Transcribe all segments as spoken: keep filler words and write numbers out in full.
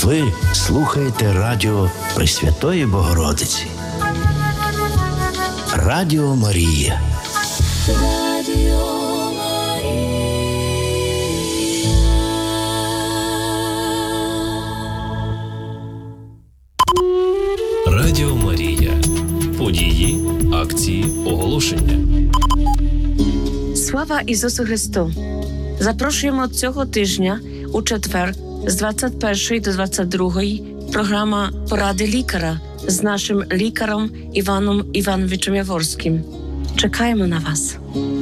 Ви слухаєте радіо Пресвятої Богородиці. Радіо Марія. Радіо Марія. Радіо Марія. Події, акції, оголошення. Слава Ісусу Христу! Запрошуємо цього тижня у четвер з двадцять першої до двадцять другої програма «Поради лікаря» з нашим лікарем Іваном Івановичем Яворським. Чекаємо на вас.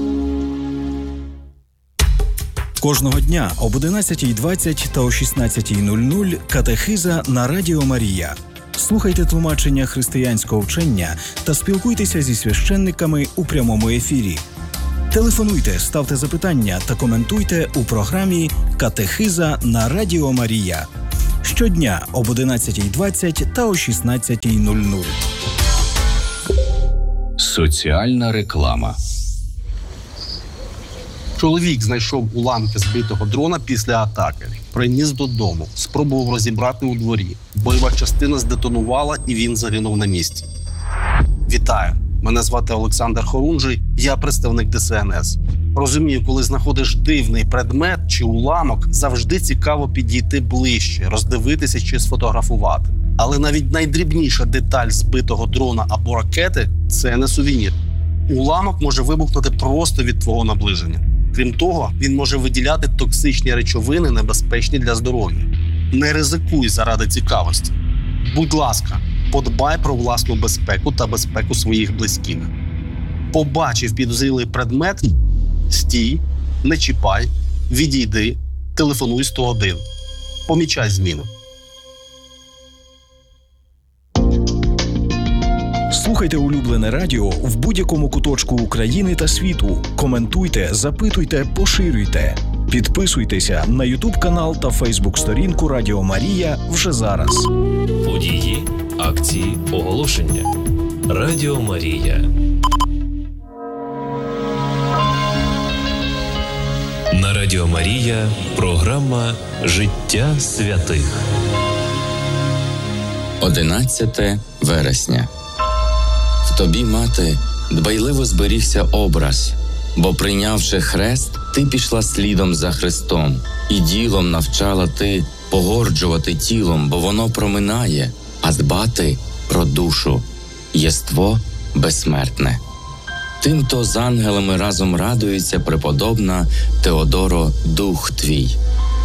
Кожного дня об одинадцятій двадцять та о шістнадцятій нуль нуль катехиза на Радіо Марія. Слухайте тлумачення християнського вчення та спілкуйтеся зі священниками у прямому ефірі. Телефонуйте, ставте запитання та коментуйте у програмі «Катехиза на Радіо Марія». Щодня об одинадцятій двадцять та о шістнадцятій нуль нуль. Соціальна реклама. Чоловік знайшов уламки збитого дрона після атаки. Приніс додому, спробував розібрати у дворі. Бойова частина здетонувала і він загинув на місці. Вітаю! Мене звати Олександр Хорунжий, я представник Д С Н С. Розумію, коли знаходиш дивний предмет чи уламок, завжди цікаво підійти ближче, роздивитися чи сфотографувати. Але навіть найдрібніша деталь збитого дрона або ракети – це не сувенір. Уламок може вибухнути просто від твого наближення. Крім того, він може виділяти токсичні речовини, небезпечні для здоров'я. Не ризикуй заради цікавості. Будь ласка, подбай про власну безпеку та безпеку своїх близьких. Побачив підозрілий предмет – стій, не чіпай, відійди, телефонуй сто один. Помічай зміну. Слухайте улюблене радіо в будь-якому куточку України та світу. Коментуйте, запитуйте, поширюйте. Підписуйтеся на ютуб-канал та фейсбук-сторінку Радіо Марія вже зараз. Події, акції, оголошення. Радіо Марія. На Радіо Марія програма «Життя святих». одинадцяте вересня. В тобі, мати, дбайливо зберігся образ, бо, прийнявши хрест, ти пішла слідом за Христом, і ділом навчала ти погорджувати тілом, бо воно проминає, а дбати про душу, єство безсмертне. Тим-то з ангелами разом радується преподобна Теодоро дух твій.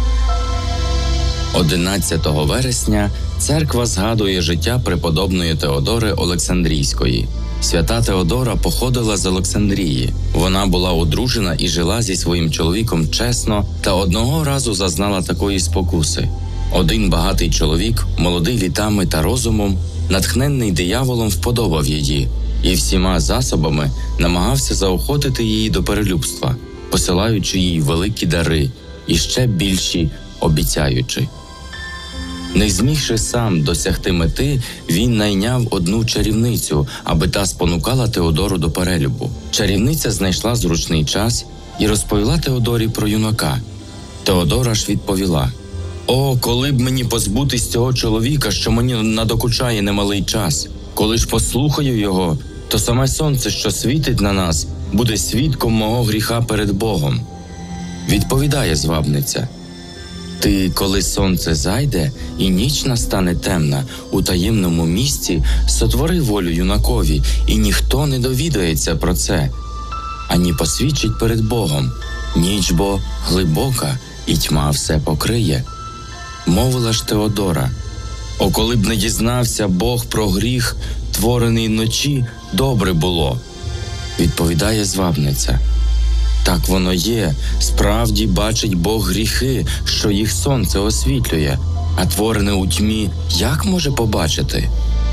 одинадцятого вересня церква згадує життя преподобної Теодори Олександрійської. Свята Теодора походила з Олександрії. Вона була одружена і жила зі своїм чоловіком чесно, та одного разу зазнала такої спокуси. Один багатий чоловік, молодий літами та розумом, натхненний дияволом, вподобав її і всіма засобами намагався заохотити її до перелюбства, посилаючи їй великі дари і ще більші обіцяючи. Не змігши сам досягти мети, він найняв одну чарівницю, аби та спонукала Теодору до перелюбу. Чарівниця знайшла зручний час і розповіла Теодорі про юнака. Теодора ж відповіла: «О, коли б мені позбутись цього чоловіка, що мені надокучає немалий час. Коли ж послухаю його, то саме сонце, що світить на нас, буде свідком мого гріха перед Богом». Відповідає звабниця: «Ти, коли сонце зайде і ніч настане темна, у таємному місці сотвори волю юнакові, і ніхто не довідається про це, ані посвідчить перед Богом. Ніч бо глибока, і тьма все покриє». Мовила ж Теодора: «О, коли б не дізнався Бог про гріх, творений вночі, добре було». Відповідає звабниця: «Так воно є, справді бачить Бог гріхи, що їх сонце освітлює, а творене у тьмі як може побачити?»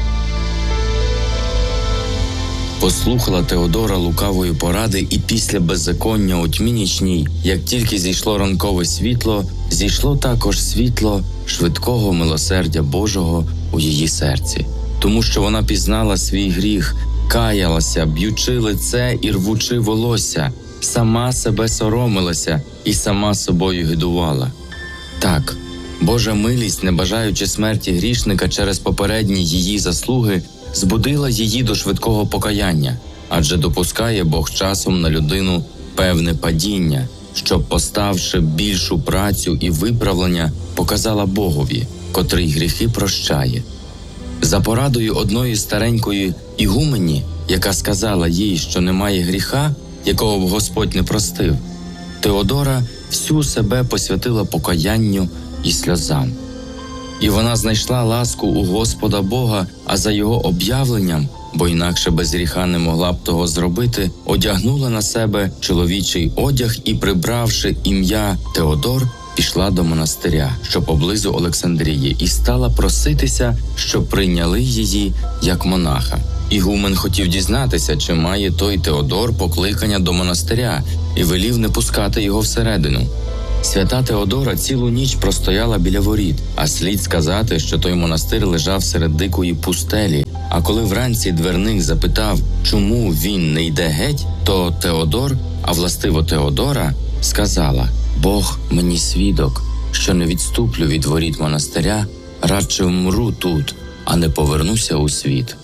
Послухала Теодора лукавої поради, і після беззаконня у тьмі нічній, як тільки зійшло ранкове світло, зійшло також світло швидкого милосердя Божого у її серці. Тому що вона пізнала свій гріх, каялася, б'ючи лице і рвучи волосся, сама себе соромилася і сама собою гидувала. Так, Божа милість, не бажаючи смерті грішника через попередні її заслуги, збудила її до швидкого покаяння, адже допускає Бог часом на людину певне падіння, щоб, поставши більшу працю і виправлення, показала Богові, котрий гріхи прощає. За порадою одної старенької ігумені, яка сказала їй, що немає гріха, якого б Господь не простив, Теодора всю себе посвятила покаянню і сльозам. І вона знайшла ласку у Господа Бога, а за його об'явленням, бо інакше без гріха не могла б того зробити, одягнула на себе чоловічий одяг і, прибравши ім'я Теодор, пішла до монастиря, що поблизу Олександрії, і стала проситися, щоб прийняли її як монаха. Ігумен хотів дізнатися, чи має той Теодор покликання до монастиря, і велів не пускати його всередину. Свята Теодора цілу ніч простояла біля воріт, а слід сказати, що той монастир лежав серед дикої пустелі. А коли вранці дверник запитав, чому він не йде геть, то Теодор, а властиво Теодора, сказала: «Бог мені свідок, що не відступлю від воріт монастиря, радше вмру тут, а не повернуся у світ».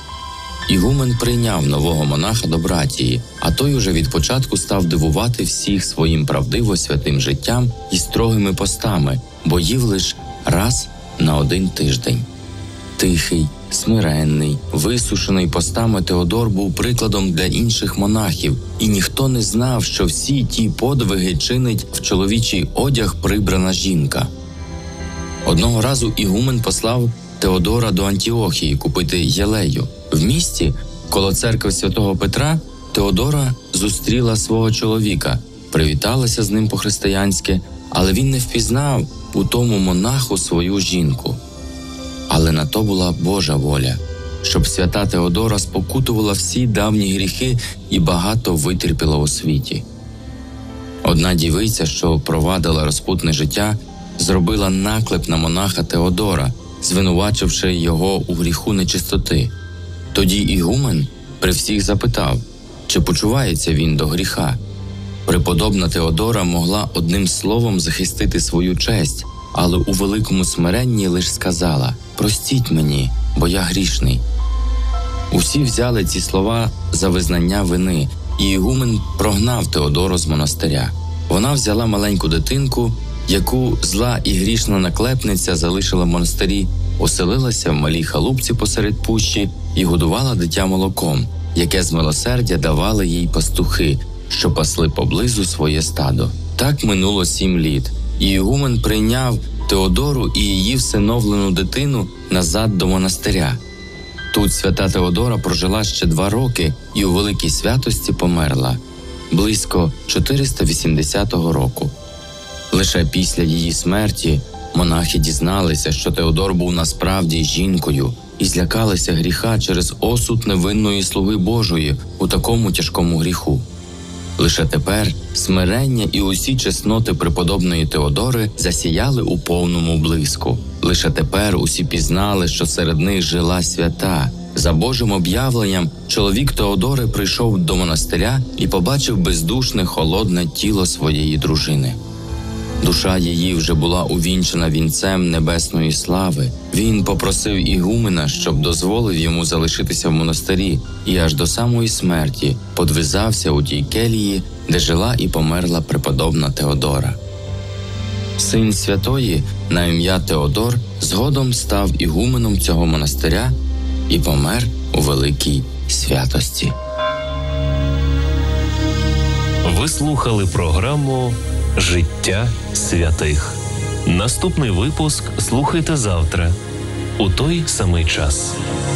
Ігумен прийняв нового монаха до братії, а той уже від початку став дивувати всіх своїм правдиво святим життям і строгими постами, бо їв лиш раз на один тиждень. Тихий, смиренний, висушений постами Теодор був прикладом для інших монахів, і ніхто не знав, що всі ті подвиги чинить в чоловічий одяг прибрана жінка. Одного разу ігумен послав Теодора до Антіохії купити єлею. В місті, коло церкви святого Петра, Теодора зустріла свого чоловіка, привіталася з ним по-християнськи, але він не впізнав у тому монаху свою жінку. Але на то була Божа воля, щоб свята Теодора спокутувала всі давні гріхи і багато витерпіла у світі. Одна дівиця, що провадила розпутне життя, зробила наклеп на монаха Теодора, звинувачивши його у гріху нечистоти. Тоді ігумен при всіх запитав, чи почувається він до гріха. Преподобна Теодора могла одним словом захистити свою честь, але у великому смиренні лиш сказала: «Простіть мені, бо я грішний». Усі взяли ці слова за визнання вини, і ігумен прогнав Теодору з монастиря. Вона взяла маленьку дитинку, яку зла і грішна наклепниця залишила в монастирі, оселилася в малій халупці посеред пущі і годувала дитя молоком, яке з милосердя давали їй пастухи, що пасли поблизу своє стадо. Так минуло сім літ, і ігумен прийняв Теодору і її всиновлену дитину назад до монастиря. Тут свята Теодора прожила ще два роки і у великій святості померла, близько чотириста вісімдесятого року. Лише після її смерті монахи дізналися, що Теодор був насправді жінкою, і злякалися гріха через осуд невинної слуги Божої у такому тяжкому гріху. Лише тепер смирення і усі чесноти преподобної Теодори засіяли у повному блиску. Лише тепер усі пізнали, що серед них жила свята. За Божим об'явленням чоловік Теодори прийшов до монастиря і побачив бездушне, холодне тіло своєї дружини. Душа її вже була увінчена вінцем небесної слави. Він попросив ігумена, щоб дозволив йому залишитися в монастирі, і аж до самої смерті подвизався у тій келії, де жила і померла преподобна Теодора. Син святої на ім'я Теодор згодом став ігуменом цього монастиря і помер у великій святості. Ви слухали програму «Життя святих». Наступний випуск слухайте завтра, у той самий час.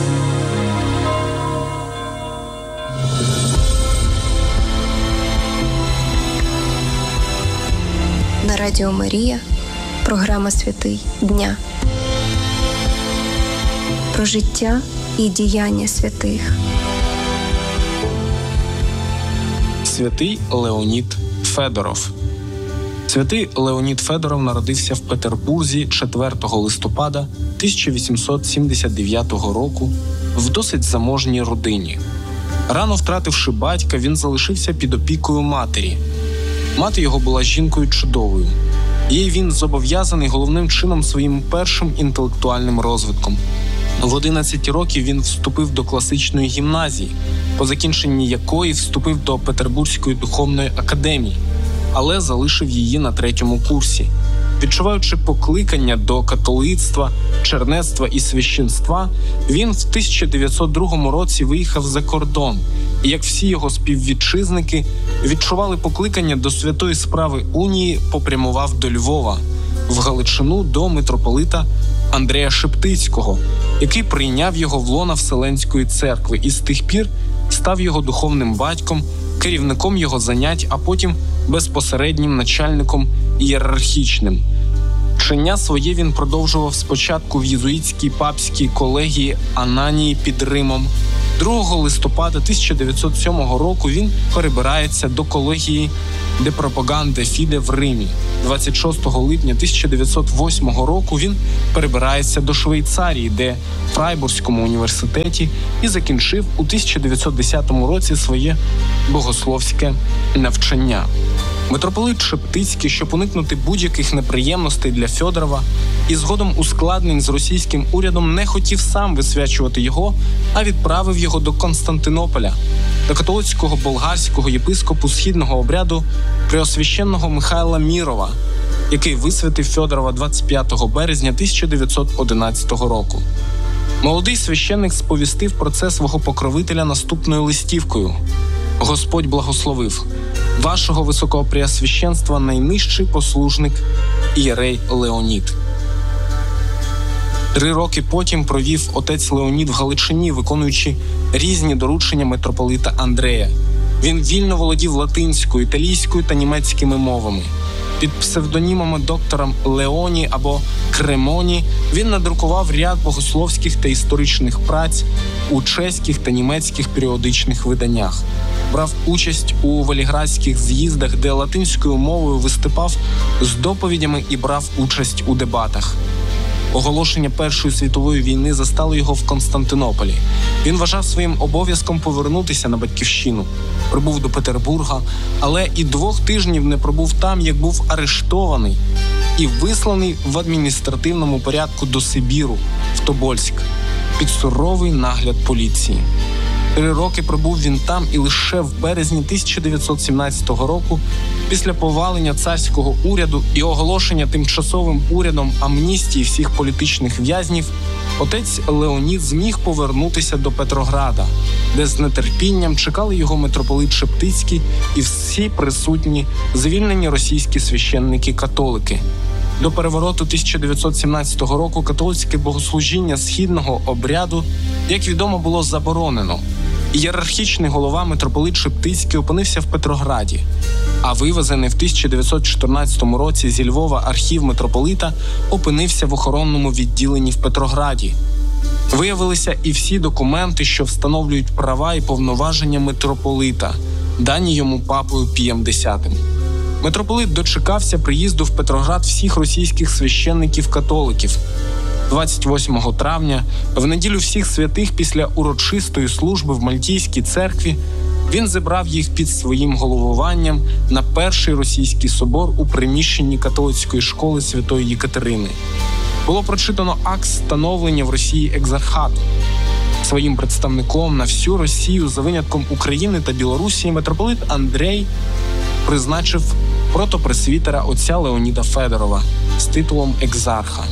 На Радіо Марія програма «Святий дня». Про життя і діяння святих. Святий Леонід Федоров. Святий Леонід Федоров народився в Петербурзі четвертого листопада тисяча вісімсот сімдесят дев'ятого року в досить заможній родині. Рано втративши батька, він залишився під опікою матері. Мати його була жінкою чудовою. Їй він зобов'язаний головним чином своїм першим інтелектуальним розвитком. В одинадцять років він вступив до класичної гімназії, по закінченні якої вступив до Петербурзької духовної академії, але залишив її на третьому курсі. Відчуваючи покликання до католицтва, чернецтва і священства, він в тисяча дев'ятсот другому році виїхав за кордон і, як всі його співвітчизники, відчували покликання до святої справи унії, попрямував до Львова, в Галичину до митрополита Андрея Шептицького, який прийняв його в лона Вселенської церкви і з тих пір став його духовним батьком, керівником його занять, а потім безпосереднім начальником ієрархічним. Вчення своє він продовжував спочатку в єзуїтській папській колегії Ананії під Римом. другого листопада тисяча дев'ятсот сьомого року він перебирається до колегії де Пропаганде Фіде в Римі. двадцять шостого липня тисяча дев'ятсот восьмого року він перебирається до Швейцарії, де в Фрайбурзькому університеті, і закінчив у тисяча дев'ятсот десятому році своє богословське навчання. Митрополит Шептицький, щоб уникнути будь-яких неприємностей для Фьодорова і згодом ускладнень з російським урядом, не хотів сам висвячувати його, а відправив його до Константинополя, до католицького болгарського єпископу східного обряду преосвященного Михайла Мірова, який висвятив Фьодорова двадцять п'ятого березня тисяча дев'ятсот одинадцятого року. Молодий священник сповістив про це свого покровителя наступною листівкою: «Господь благословив вашого високопреосвященства найнижчий послужник ієрей Леонід». Три роки потім провів отець Леонід в Галичині, виконуючи різні доручення митрополита Андрея. Він вільно володів латинською, італійською та німецькими мовами. Під псевдонімами доктора Леоні або Кремоні він надрукував ряд богословських та історичних праць у чеських та німецьких періодичних виданнях. Брав участь у Воліградських з'їздах, де латинською мовою виступав з доповідями і брав участь у дебатах. Оголошення Першої світової війни застало його в Константинополі. Він вважав своїм обов'язком повернутися на батьківщину. Прибув до Петербурга, але і двох тижнів не пробув там, як був арештований і висланий в адміністративному порядку до Сибіру, в Тобольськ, під суровий нагляд поліції. Три роки пробув він там, і лише в березні тисяча дев'ятсот сімнадцятого року, після повалення царського уряду і оголошення тимчасовим урядом амністії всіх політичних в'язнів, отець Леонід зміг повернутися до Петрограда, де з нетерпінням чекали його митрополит Шептицький і всі присутні звільнені російські священники-католики. До перевороту тисяча дев'ятсот сімнадцятого року католицьке богослужіння східного обряду, як відомо, було заборонено. Ієрархічний голова митрополит Шептицький опинився в Петрограді, а вивезений в тисяча дев'ятсот чотирнадцятому році зі Львова архів митрополита опинився в охоронному відділенні в Петрограді. Виявилися і всі документи, що встановлюють права і повноваження митрополита, дані йому папою Пієм Десятим. Митрополит дочекався приїзду в Петроград всіх російських священників-католиків. двадцять восьмого травня, в неділю всіх святих, після урочистої служби в Мальтійській церкві, він зібрав їх під своїм головуванням на перший російський собор у приміщенні католицької школи Святої Єкатерини. Було прочитано акт становлення в Росії екзархату. Своїм представником на всю Росію, за винятком України та Білорусі, митрополит Андрей призначив протопресвітера отця Леоніда Федорова з титулом екзарха.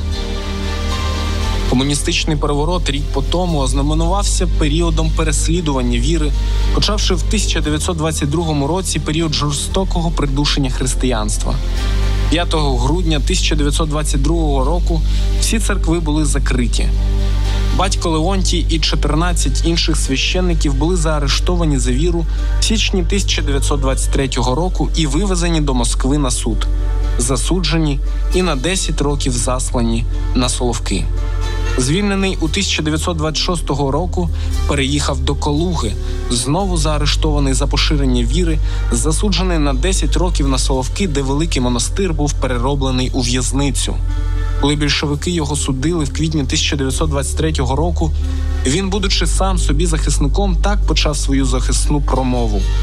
Комуністичний переворот рік по тому ознаменувався періодом переслідування віри, почавши в тисяча дев'ятсот двадцять другому році період жорстокого придушення християнства. п'ятого грудня тисяча дев'ятсот двадцять другого року всі церкви були закриті. Батько Леонтій і чотирнадцять інших священників були заарештовані за віру в січні тисяча дев'ятсот двадцять третього року і вивезені до Москви на суд, засуджені і на десять років заслані на Соловки. Звільнений у тисяча дев'ятсот двадцять шостого року, переїхав до Калуги, знову заарештований за поширення віри, засуджений на десять років на Соловки, де Великий монастир був перероблений у в'язницю. Коли більшовики його судили в квітні тисяча дев'ятсот двадцять третього року, він, будучи сам собі захисником, так почав свою захисну промову.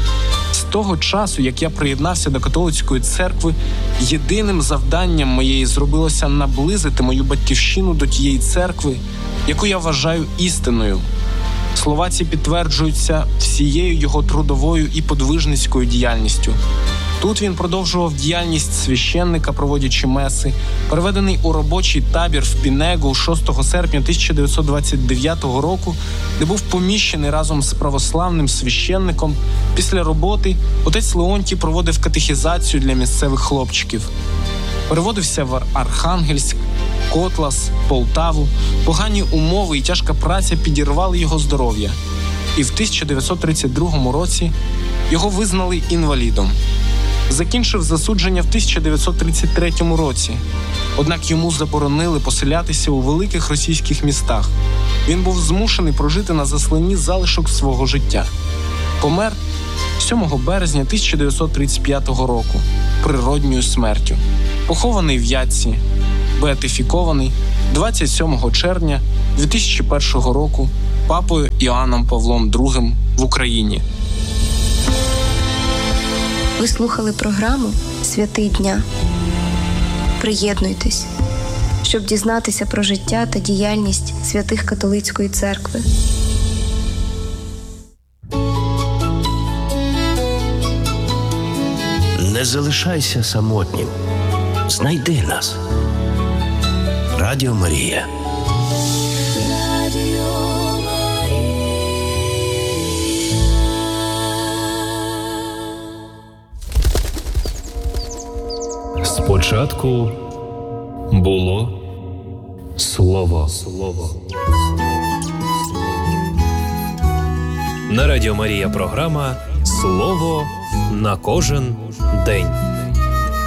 З того часу, як я приєднався до католицької церкви, єдиним завданням моєї зробилося наблизити мою батьківщину до тієї церкви, яку я вважаю істинною. Слова ці підтверджуються всією його трудовою і подвижницькою діяльністю. Тут він продовжував діяльність священника, проводячи меси, переведений у робочий табір в Пінегу шостого серпня тисяча дев'ятсот двадцять дев'ятого року, де був поміщений разом з православним священником. Після роботи отець Леонтій проводив катехізацію для місцевих хлопчиків. Переводився в Архангельськ, Котлас, Полтаву. Погані умови і тяжка праця підірвали його здоров'я. І в тисяча дев'ятсот тридцять другому році його визнали інвалідом. Закінчив засудження в тисяча дев'ятсот тридцять третьому році. Однак йому заборонили поселятися у великих російських містах. Він був змушений прожити на засланні залишок свого життя. Помер сьомого березня тисяча дев'ятсот тридцять п'ятого року природньою смертю. Похований в Ятці, беатифікований двадцять сьомого червня дві тисячі першого року папою Іоанном Павлом другим в Україні. Ви слухали програму «Святий дня». Приєднуйтесь, щоб дізнатися про життя та діяльність святих католицької церкви. Не залишайся самотнім. Знайди нас. Радіо Марія. Спочатку було слово. Слово. На Радіо Марія програма «Слово на кожен день».